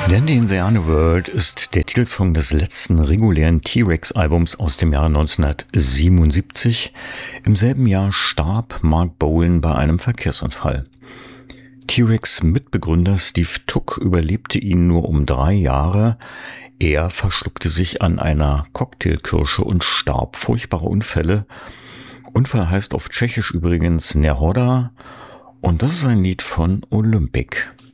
Dandy in the Underworld ist der Titelsong des letzten regulären T-Rex-Albums aus dem Jahre 1977. Im selben Jahr starb Mark Bolan bei einem Verkehrsunfall. T-Rex-Mitbegründer Steve Tuck überlebte ihn nur um 3 Jahre. Er verschluckte sich an einer Cocktailkirsche und starb. Furchtbare Unfälle. Unfall heißt auf Tschechisch übrigens Nehoda. Und das ist ein Lied von Olympic.